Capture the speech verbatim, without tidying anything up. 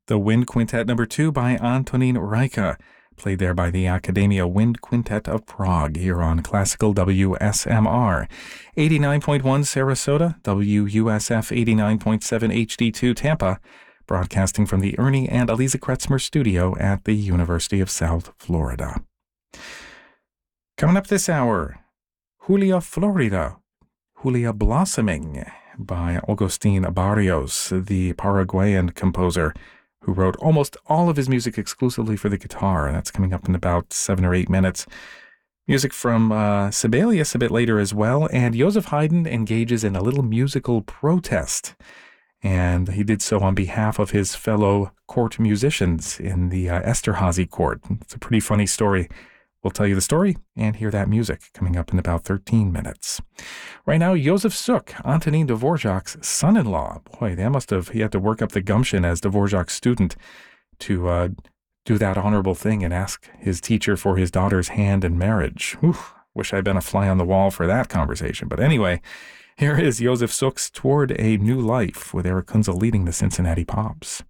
The Wind Quintet number two by Antonín Rajka, played there by the Academia Wind Quintet of Prague here on Classical W S M R. eighty-nine point one Sarasota, W U S F eighty-nine point seven H D two Tampa, broadcasting from the Ernie and Eliza Kretzmer studio at the University of South Florida. Coming up this hour, Julia Florida, Julia Blossoming by Agustin Barrios, the Paraguayan composer who wrote almost all of his music exclusively for the guitar. That's coming up in about seven or eight minutes. Music from uh, Sibelius a bit later as well, and Joseph Haydn engages in a little musical protest. And he did so on behalf of his fellow court musicians in the uh, Esterházy court. It's a pretty funny story. We'll tell you the story and hear that music coming up in about thirteen minutes. Right now, Josef Suk, Antonin Dvorak's son-in-law. Boy, that must have, he had to work up the gumption as Dvorak's student to uh, do that honorable thing and ask his teacher for his daughter's hand in marriage. Whew, wish I'd been a fly on the wall for that conversation. But anyway, here is Josef Suk's Toward a New Life with Eric Kunzel leading the Cincinnati Pops.